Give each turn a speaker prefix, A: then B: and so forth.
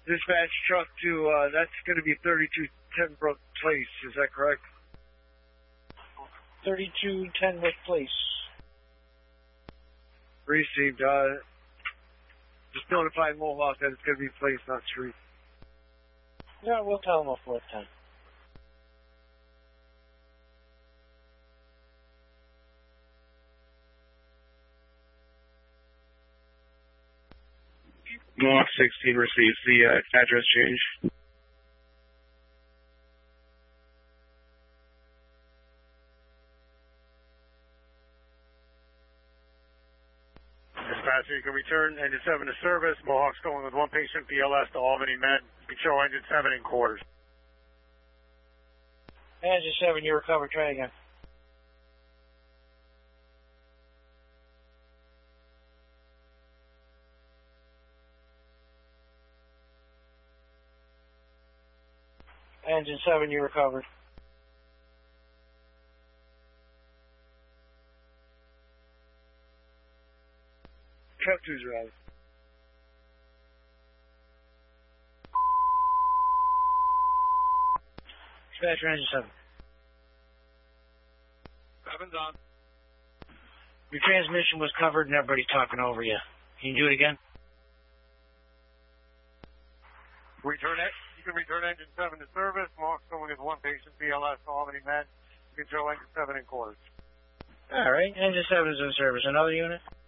A: Dispatch truck to, that's going to be 3210 Brook Place, is that correct?
B: 3210 Brook Place.
A: Received, just notify Mohawk that it's going to be place, not street.
B: Yeah, we'll tell them before time.
C: Mohawk 16 receives the address change.
D: Dispatcher, you can return engine 7 to service. Mohawk's going with one patient, BLS to Albany Med. Control engine 7 in quarters.
B: Engine 7, you recover. Try again. Engine 7, you recovered.
A: Truck 2's ready.
B: Dispatcher, engine 7.
D: 7's on.
B: Your transmission was covered and everybody's talking over you. Can you do it again?
D: You can return engine 7 to service. Mohawk's going with one patient, BLS to Albany Med. Control engine 7 in quarters.
B: All right. Engine 7 is in service. Another unit?